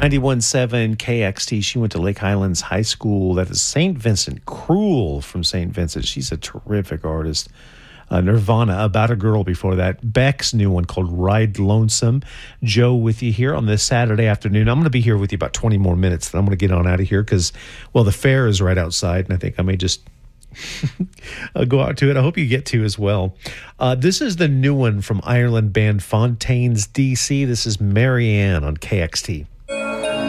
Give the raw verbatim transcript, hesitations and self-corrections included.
ninety-one point seven K X T. She went to Lake Highlands High School. That is Saint Vincent. Cruel from Saint Vincent. She's a terrific artist. Uh, Nirvana, About a Girl before that. Beck's new one called Ride Lonesome. Joe with you here on this Saturday afternoon. I'm going to be here with you about twenty more minutes. Then I'm going to get on out of here because, well, the fair is right outside, and I think I may just I'll go out to it. I hope you get to as well. Uh, this is the new one from Ireland band Fontaines D C. This is Marianne on K X T.